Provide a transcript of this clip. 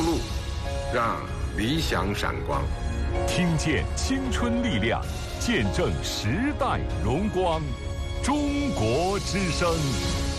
路，让理想闪光。 听见青春力量，见证时代荣光。中国之声。